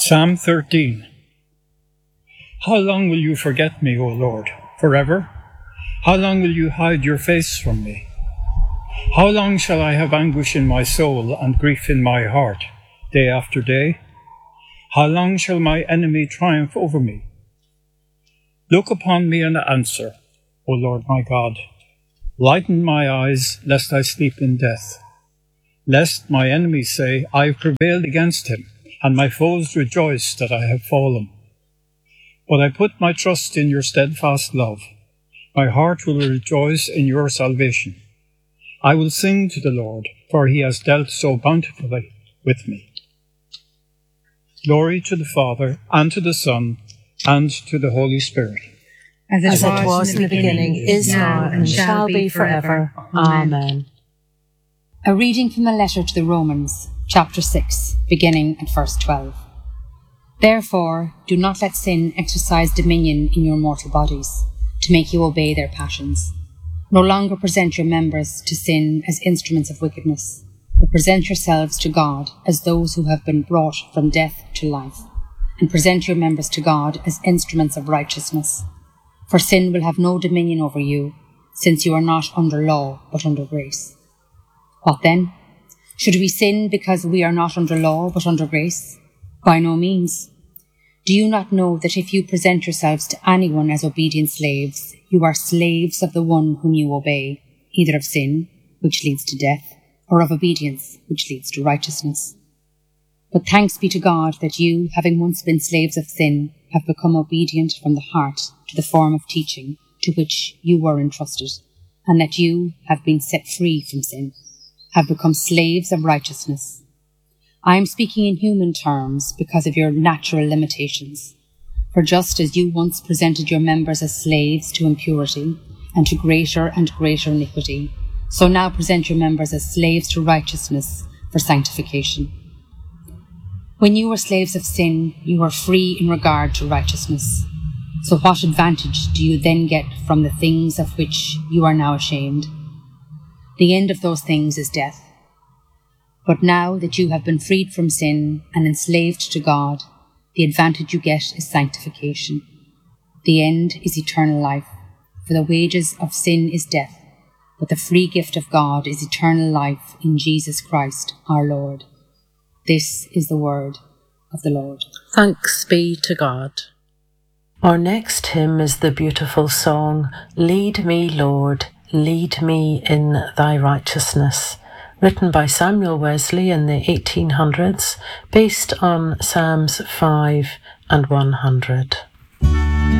Psalm 13. How long will you forget me, O Lord? Forever? How long will you hide your face from me? How long shall I have anguish in my soul and grief in my heart, day after day? How long shall my enemy triumph over me? Look upon me and answer, O Lord my God. Lighten my eyes, lest I sleep in death. Lest my enemies say, I have prevailed against him, and my foes rejoice that I have fallen. But I put my trust in your steadfast love. My heart will rejoice in your salvation. I will sing to the Lord, for he has dealt so bountifully with me. Glory to the Father, and to the Son, and to the Holy Spirit. As it was in the beginning, is now, and shall be forever. Amen. A reading from the letter to the Romans, chapter 6, beginning at verse 12. Therefore, do not let sin exercise dominion in your mortal bodies, to make you obey their passions. No longer present your members to sin as instruments of wickedness, but present yourselves to God as those who have been brought from death to life, and present your members to God as instruments of righteousness. For sin will have no dominion over you, since you are not under law, but under grace. What then? Should we sin because we are not under law, but under grace? By no means. Do you not know that if you present yourselves to anyone as obedient slaves, you are slaves of the one whom you obey, either of sin, which leads to death, or of obedience, which leads to righteousness? But thanks be to God that you, having once been slaves of sin, have become obedient from the heart to the form of teaching to which you were entrusted, and that you have been set free from sin, have become slaves of righteousness. I am speaking in human terms because of your natural limitations. For just as you once presented your members as slaves to impurity and to greater and greater iniquity, so now present your members as slaves to righteousness for sanctification. When you were slaves of sin, you were free in regard to righteousness. So what advantage do you then get from the things of which you are now ashamed? The end of those things is death. But now that you have been freed from sin and enslaved to God, the advantage you get is sanctification. The end is eternal life, for the wages of sin is death, but the free gift of God is eternal life in Jesus Christ our Lord. This is the word of the Lord. Thanks be to God. Our next hymn is the beautiful song, Lead Me, Lord, Lead Me in Thy Righteousness, written by Samuel Wesley in the 1800s, based on Psalms 5 and 100.